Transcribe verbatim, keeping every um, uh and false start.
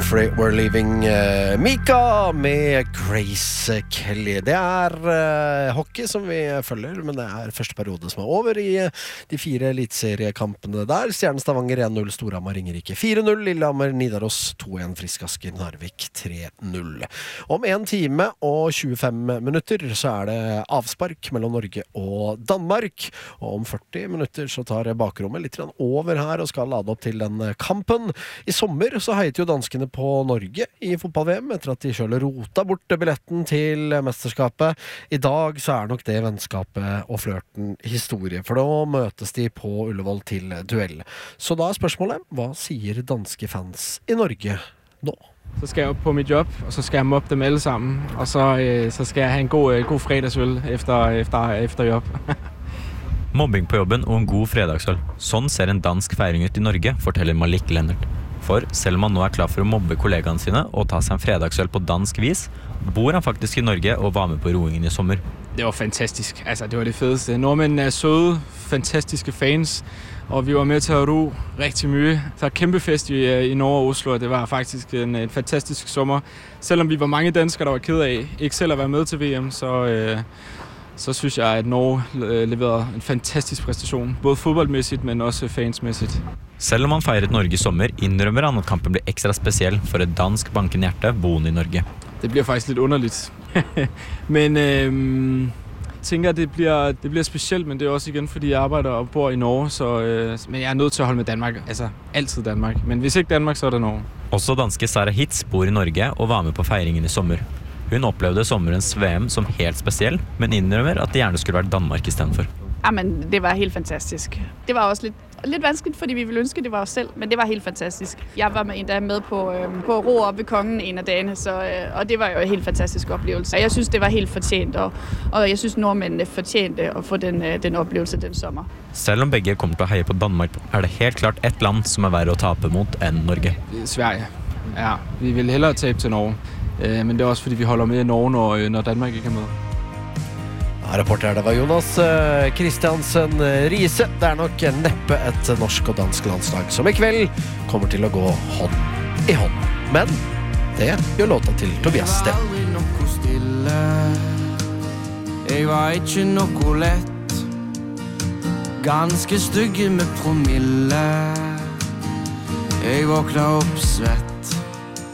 Afraid We're Leaving uh, Mika med Grace Kelly. Det er uh, hockey som vi følger, men det er første periode som er over i uh, de fire elitseriekampene der. Stjernen Stavanger en null, Storhamar Ringerike fire null, Lillehammer Nidaros to en, Frisk Asker Narvik tre null. Om en time og tjuefem minutter så er det avspark mellom Norge og Danmark, og om førti minutter så tar bakrommet litt over her og skal lade opp til den kampen. I sommer så heiet jo danskene på Norge i fotball-V M etter at de selv rota bort billetten til mesterskapet. I dag så er nok det vennskapet og flørten historie, for da møtes de på Ullevål til duell. Så da er spørsmålet, hva sier danske fans i Norge nå? Så skal jeg opp på mit jobb, og så skal jeg mobbe dem alle sammen, og så, øh, så skal jeg ha en god, god fredagsøl efter, efter, efter jobb. Mobbing på jobben og en god fredagsøl. Sånn ser en dansk feiring ut i Norge, forteller Malik Lennart. For selv om han nå er klar for å mobbe kollegaene sine og ta seg en fredagsøl på dansk vis, bor han faktisk i Norge og var med på roingen i sommer. Det var fantastisk. Altså, det var det fedeste. Nordmændene er søde, fantastiske fans, og vi var med til at ro rigtig mye. Det var kæmpe fest i, i Norge og Oslo, og det var faktisk en, en fantastisk sommer. Selvom vi var mange danskere, der var ked af ikke selv at være med til V M, så... Øh, så synes jeg, at Norge leverede en fantastisk prestation, både fodboldmæssigt, men også fansmæssigt. Selv om han feiret Norge i sommer, innrømmer han at kampen blir ekstra spesiell for et dansk bankende hjerte boende i Norge. Det bliver faktisk lidt underligt. men øhm, jeg tænker, at det bliver, det bliver specielt, men det er også igen, fordi jeg arbejder og bor i Norge, så, øh, men jeg er nødt til at holde med Danmark. Altså, altid Danmark. Men hvis ikke Danmark, så er det Norge. Også danske Sarah Hitz bor i Norge og var med på feiringen i sommer. Hun opplevde sommerens V M som helt spesiell, men innrømmer at det gjerne skulle vært Danmark i stedet for. Ja, men det var helt fantastisk. Det var også lidt, lidt vanskeligt, fordi vi ville ønske, det var os selv, men det var helt fantastisk. Jeg var med endda med på, øh, på ro op ved kongen en af dagene, så, øh, og det var jo en helt fantastisk oplevelse. Jeg synes, det var helt fortjent, og, og jeg synes, nordmændene fortjente at få den, øh, den oplevelse den sommer. Selv om begge kommer til å heie på Danmark, er det helt klart et land som er verre å tape mot enn Norge. Sverige. Ja, vi vil hellere tabe til Norge. Men det er også fordi vi holder med i Norge, når, når Danmark ikke er med. Ja, reporter det var Jonas Kristiansen Riise. Det er nok neppe et norsk og dansk landslag som i kveld kommer til å gå hånd i hånd. Men det gjør låta til Tobias Sten. Jeg var aldri noe stille. Jeg var ikke noe lett. Ganske stygge med promille. Jeg våkna opp svett.